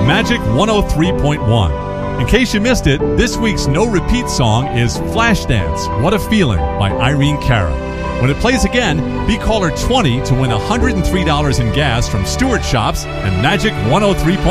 Magic 103.1. In case you missed it, this week's no repeat song is Flashdance, What a Feeling by Irene Cara. When it plays again, be caller 20 to win $103 in gas from Stewart Shops and Magic 103.1.